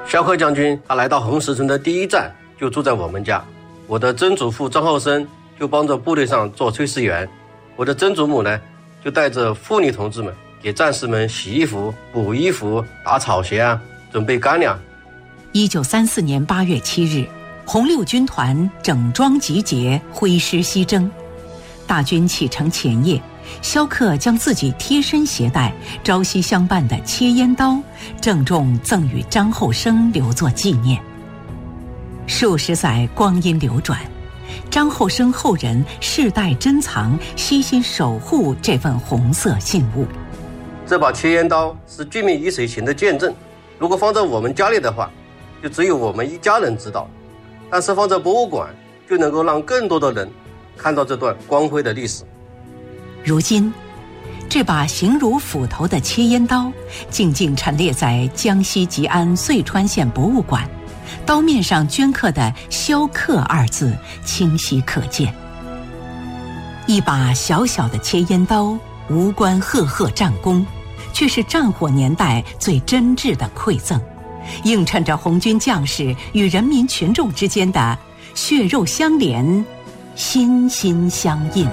萧克将军他来到红石村的第一站就住在我们家，我的曾祖父张厚生就帮着部队上做炊事员，我的曾祖母呢就带着妇女同志们给战士们洗衣服、补衣服、打草鞋啊，准备干粮。 1934年8月7日，红六军团整装集结，挥师西征。大军启程前夜，萧克将自己贴身携带、朝夕相伴的切烟刀郑重赠予张厚生，留作纪念。数十载光阴流转，张厚生后人世代珍藏、悉心守护这份红色信物。 这把切烟刀是军民鱼水情的见证，如果放在我们家里的话，就只有我们一家人知道，但是放在博物馆，就能够让更多的人看到这段光辉的历史。 如今，这把形如斧头的切烟刀静静陈列在江西吉安遂川县博物馆，刀面上镌刻的“萧克”二字清晰可见。一把小小的切烟刀，无关赫赫战功，却是战火年代最真挚的馈赠，映衬着红军将士与人民群众之间的血肉相连、心心相印。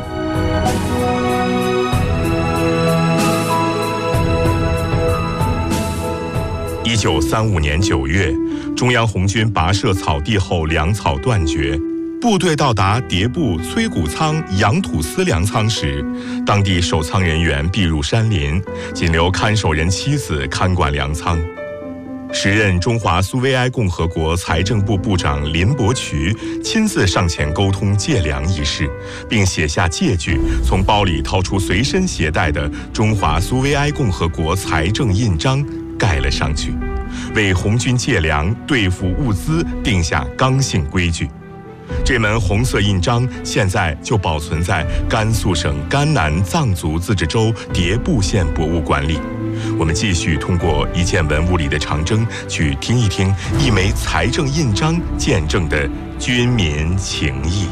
1935年9月，中央红军跋涉草地后粮草断绝，部队到达迭部崔谷仓养土司粮仓时，当地守仓人员避入山林，仅留看守人妻子看管粮仓。时任中华苏维埃共和国财政部部长林伯渠亲自上前沟通借粮一事，并写下借据，从包里掏出随身携带的中华苏维埃共和国财政印章盖了上去，为红军借粮兑付物资定下刚性规矩。这门红色印章现在就保存在甘肃省甘南藏族自治州迭部县博物馆里。我们继续通过一件文物里的长征，去听一听一枚财政印章见证的军民情谊。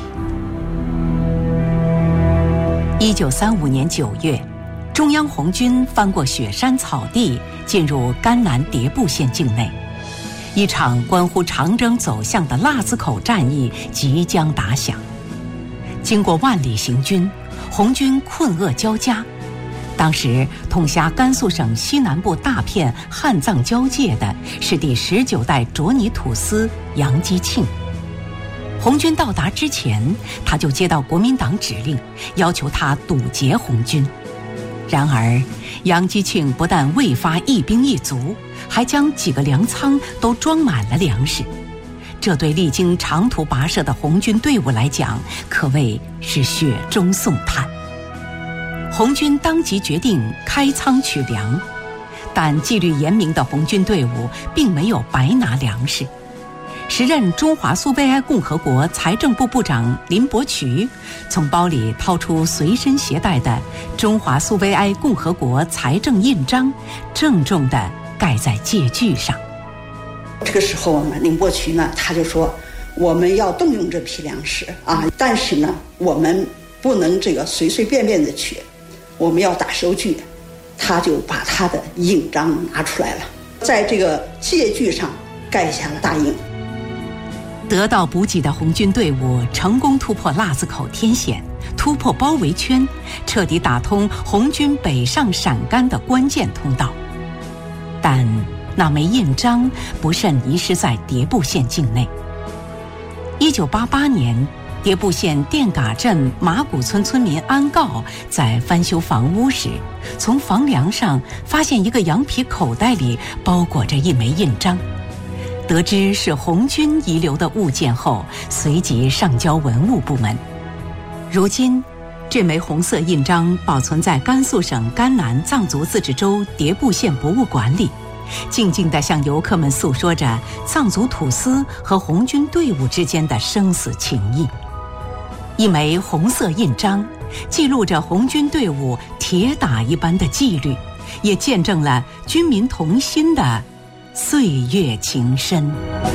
1935年9月，中央红军翻过雪山草地，进入甘南迭部县境内。一场关乎长征走向的腊子口战役即将打响。经过万里行军，红军困厄交加。当时统辖甘肃省西南部大片汉藏交界的是第19代卓尼土司杨基庆。红军到达之前，他就接到国民党指令，要求他堵截红军。然而杨基庆不但未发一兵一卒，还将几个粮仓都装满了粮食，这对历经长途跋涉的红军队伍来讲，可谓是雪中送炭。红军当即决定开仓取粮，但纪律严明的红军队伍并没有白拿粮食。时任中华苏维埃共和国财政部部长林伯渠从包里掏出随身携带的中华苏维埃共和国财政印章，郑重地盖在借据上。 这个时候呢，林伯渠呢他就说，我们要动用这批粮食啊，但是呢我们不能这个随随便便的取，我们要打收据。他就把他的印章拿出来了，在这个借据上盖下了大印。 得到补给的红军队伍成功突破腊子口天险，突破包围圈，彻底打通红军北上陕甘的关键通道。但那枚印章不慎遗失在迭部县境内。1988年，迭部县店嘎镇马古村村民安告在翻修房屋时，从房梁上发现一个羊皮口袋里包裹着一枚印章。得知是红军遗留的物件后，随即上交文物部门。如今，这枚红色印章保存在甘肃省甘南藏族自治州迭部县博物馆里，静静地向游客们诉说着藏族土司和红军队伍之间的生死情谊。一枚红色印章，记录着红军队伍铁打一般的纪律，也见证了军民同心的岁月情深。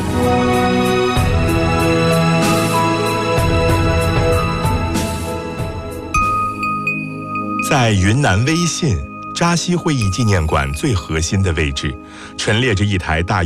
在云南威信扎西会议纪念馆最核心的位置，陈列着一台大